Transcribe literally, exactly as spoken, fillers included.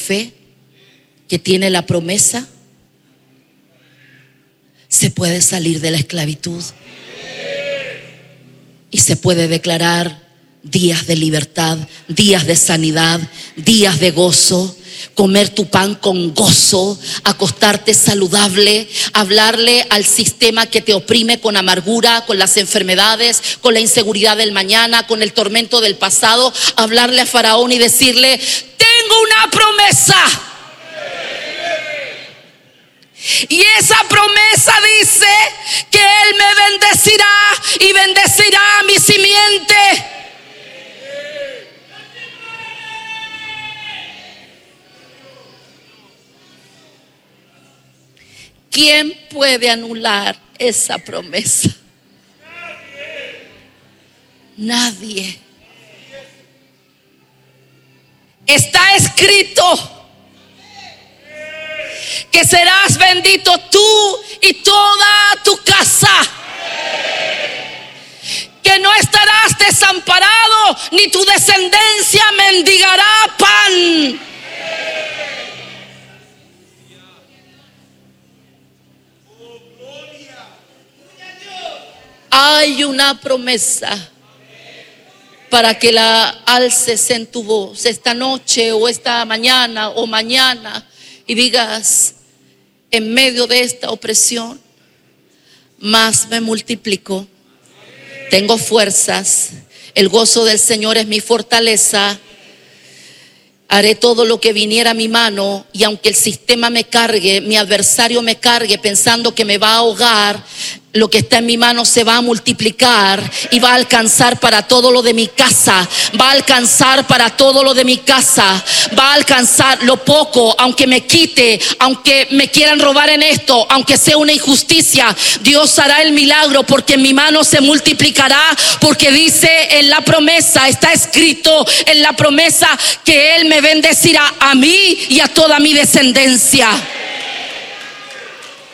fe que tiene la promesa, se puede salir de la esclavitud y se puede declarar días de libertad, días de sanidad, días de gozo. Comer tu pan con gozo, acostarte saludable, hablarle al sistema que te oprime con amargura, con las enfermedades, con la inseguridad del mañana, con el tormento del pasado, hablarle a Faraón y decirle: tengo una promesa. Y esa promesa dice que Él me bendecirá y bendecirá a mi simiente. ¿Quién puede anular esa promesa? Nadie. Está escrito que serás bendito tú y toda tu casa, que no estarás desamparado, ni tu descendencia mendigará pan. Hay una promesa para que la alces en tu voz esta noche o esta mañana o mañana y digas: en medio de esta opresión, más me multiplicó. Tengo fuerzas. El gozo del Señor es mi fortaleza. Haré todo lo que viniera a mi mano, y aunque el sistema me cargue, mi adversario me cargue pensando que me va a ahogar, lo que está en mi mano se va a multiplicar y va a alcanzar para todo lo de mi casa. Va a alcanzar para todo lo de mi casa. Va a alcanzar lo poco, aunque me quite, aunque me quieran robar en esto, aunque sea una injusticia. Dios hará el milagro, porque en mi mano se multiplicará, porque dice en la promesa, está escrito en la promesa, que Él me bendecirá a mí y a toda mi descendencia.